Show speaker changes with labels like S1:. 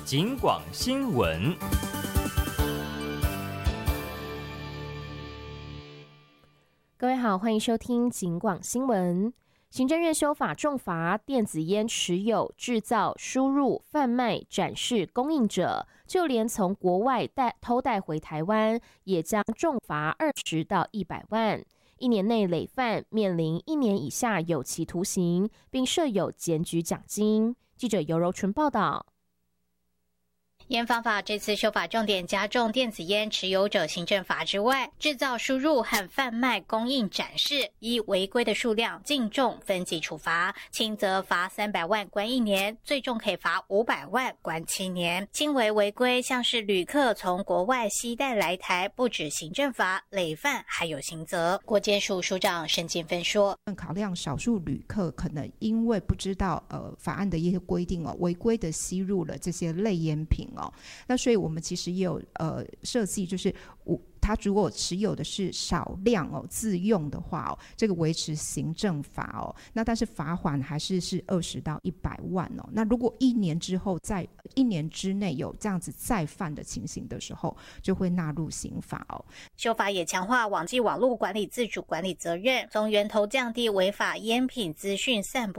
S1: 警广新闻。
S2: 各位好，欢迎收听警广新闻。行政院修法重罚电子烟持有、制造、输入、贩卖、展示、供应者，就连从国外偷带回台湾，也将重罚20到100万。1年内累犯，面临1年以下有期徒刑，并设有检举奖金。记者尤柔纯报道。
S3: 烟方法这次修法重点加重电子烟持有者行政罚之外，制造、输入和贩卖、供应、展示依违规的数量净重分级处罚，轻则罚300万关1年，最重可以罚500万关7年。轻微违规像是旅客从国外携带来台，不止行政罚，累犯还有刑责。国检署署长沈建芬说，
S4: 考量少数旅客可能因为不知道法案的一些规定违规的吸入了这些类烟品那所以我们其实也有设计，就是他如果持有的是少量自用的话这个维持行政罚那但是罚款还是20到100万那如果1年之后在1年之内有这样子再犯的情形的时候，就会纳入刑法
S3: 修法也强化网际网络管理自主管理责任，从源头降低违法烟品资讯散布